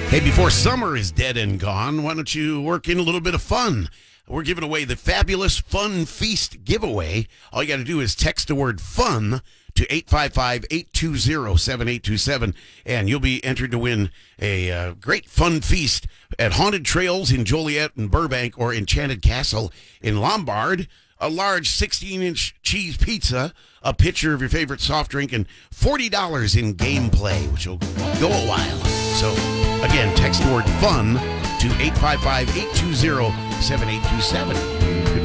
Hey, before summer is dead and gone, why don't you work in a little bit of fun? We're giving away the fabulous Fun Feast giveaway. All you got to do is text the word FUN to 855-820-7827, and you'll be entered to win a great Fun Feast at Haunted Trails in Joliet and Burbank or Enchanted Castle in Lombard, a large 16-inch cheese pizza, a pitcher of your favorite soft drink, and $40 in gameplay, which will go a while. So, again, text the word FUN to 855-820-7827. Good